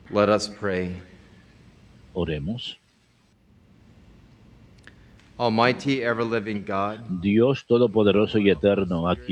Let us pray. Oremos. Almighty, ever-living God, Dios todopoderoso y eterno, a